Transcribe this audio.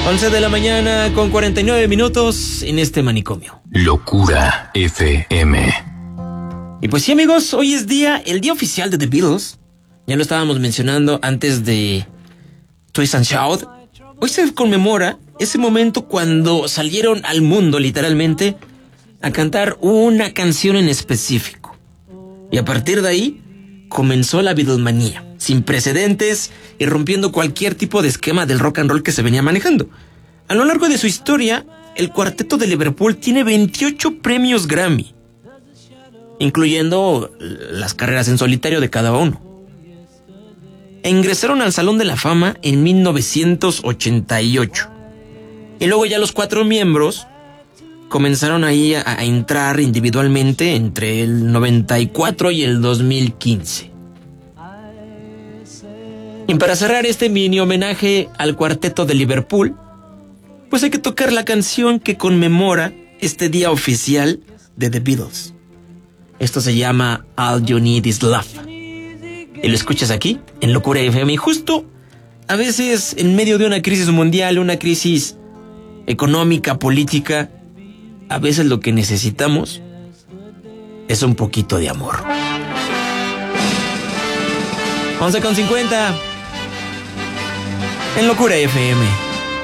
11 de la mañana con 49 minutos en este manicomio. Locura FM. Y pues sí, amigos, hoy es el día oficial de The Beatles. Ya lo estábamos mencionando antes de Twist and Shout. Hoy se conmemora ese momento cuando salieron al mundo, literalmente, a cantar una canción en específico. Y a partir de ahí comenzó la Beatlemanía, sin precedentes y rompiendo cualquier tipo de esquema del rock and roll que se venía manejando. A lo largo de su historia, el cuarteto de Liverpool tiene 28 premios Grammy, incluyendo las carreras en solitario de cada uno. E ingresaron al Salón de la Fama en 1988. Y luego ya los 4 miembros comenzaron ahí a entrar individualmente entre el 94 y el 2015. Y para cerrar este mini homenaje al cuarteto de Liverpool, pues hay que tocar la canción que conmemora este día oficial de The Beatles. Esto se llama All You Need Is Love. Y lo escuchas aquí, en Locura FM. Y justo, a veces, en medio de una crisis mundial, una crisis económica, política, a veces lo que necesitamos es un poquito de amor. 11:50 en Locura FM.